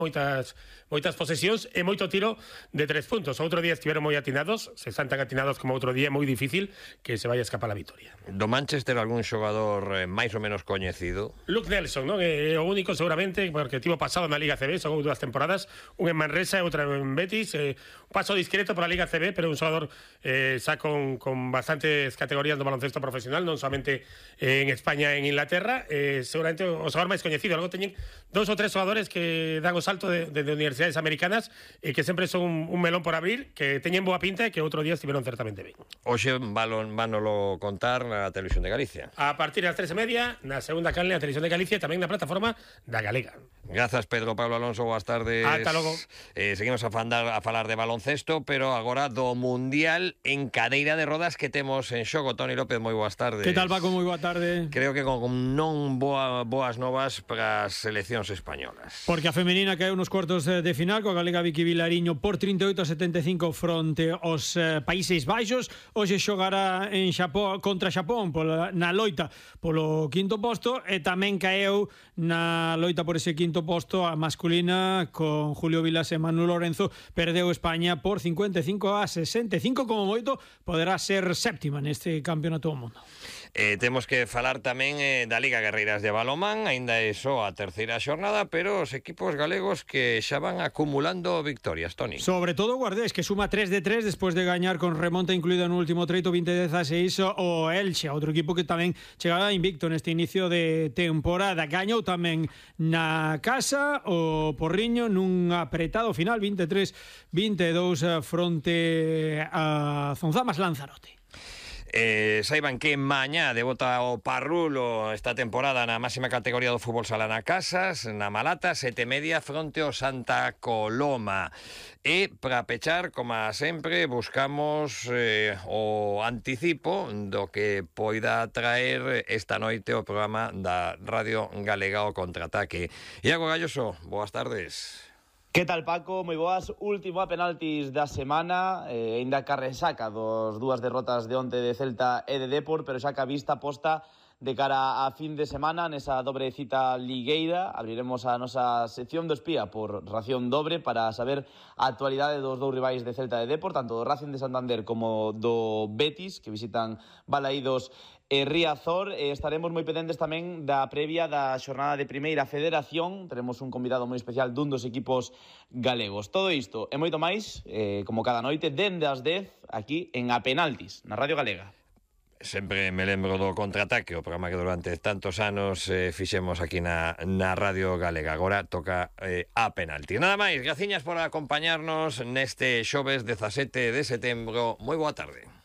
moitas posesións e moito tiro de 3 puntos. Outro día estiveron moi atinados, se están tan atinados como outro día, moi difícil que se vaya a escapar a vitória. Do Manchester algún xogador máis ou menos coñecido? Luke Nelson, non? É o único seguramente, porque tivo pasado na Liga CB, son 2 temporadas, un en Manresa e outra en Betis, paso discreto por a Liga CB, pero un xogador xa con bastantes categorías do baloncesto profesional, non somente en España e en Inglaterra, seguramente o xogador máis coñecido. Logo teñen 2 ou 3 xogadores que dan o salto de universidades americanas e que sempre son un melón por abrir, que teñen boa pinta e que outro día estiveron certamente ben. Hoxe vanolo contar na Televisión de Galicia. A partir das 3:30, na segunda canle, na Televisión de Galicia e tamén na plataforma da Galega. Grazas, Pedro Pablo Alonso, boas tardes. Ata logo. Seguimos a falar de baloncesto, pero agora do Mundial en cadeira de rodas que temos en xogo. Toni López, moi boas tardes. Que tal, Paco? Moi boa tarde. Creo que con non boas novas para as seleccións españolas. Porque a femenina caeu nos cuartos de final coa galega Vicky Vilariño por 38-75 fronte aos Países Baixos. Hoxe xogará en Xapón contra Xapón na loita polo quinto posto e tamén caeu na loita por ese quinto posto a masculina con Julio Vilas e Manu Lorenzo. Perdeu España por 55-65, como moito poderá ser séptima neste campeonato do mundo. Temos que falar tamén da Liga Guerreiras de Balomán. Aínda é só a terceira xornada, pero os equipos galegos que xa van acumulando victorias, Toni. Sobre todo o Guardés, que suma 3 de 3 despois de gañar con remonta incluída no último treito 20-16 o Elche, outro equipo que tamén chegaba invicto neste inicio de temporada. Gañou tamén na casa o Porriño nun apretado final 23-22 fronte a Zonzamas Lanzarote. Saiban que mañá debota o Parrulo esta temporada na máxima categoría do fútbol sala na Casas, na Malata, 7:30 fronte ao Santa Coloma. E para pechar, como sempre, buscamos o anticipo do que poida traer esta noite o programa da Radio Galega o Contraataque. Iago Galloso, boas tardes. Que tal, Paco? Moi boas. Último a penaltis da semana, aínda que resaca dos 2 derrotas de onte de Celta e de Depor, pero xa que a vista posta de cara a fin de semana nesa dobre cita ligueira. Abriremos a nosa sección do espía por ración dobre para saber a actualidade dos 2 rivais de Celta e de Depor, tanto do Racing de Santander como do Betis, que visitan Balaídos e Riazor. Estaremos moi pendentes tamén da previa da xornada de Primeira Federación. Teremos un convidado moi especial dun dos equipos galegos. Todo isto e moito máis, como cada noite, dende as 10, aquí en A Penaltis, na Radio Galega. Sempre me lembro do Contraataque, o programa que durante tantos anos fixemos aquí na Radio Galega. Agora toca A Penalti. Nada máis, graciñas por acompañarnos neste xoves 17 de setembro. Moi boa tarde.